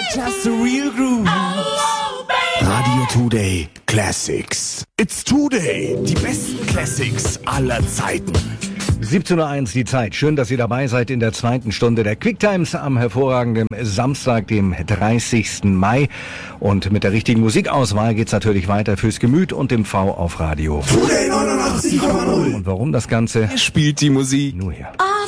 Just the real groove. Radio Today Classics. It's Today. Die besten Classics aller Zeiten. 17:01 Uhr die Zeit. Schön, dass ihr dabei seid in der zweiten Stunde der Quicktimes am hervorragenden Samstag, dem 30. Mai. Und mit der richtigen Musikauswahl geht's natürlich weiter fürs Gemüt und im V auf Radio. Today 89,0. Und warum das Ganze? Spielt die Musik. Nur hier.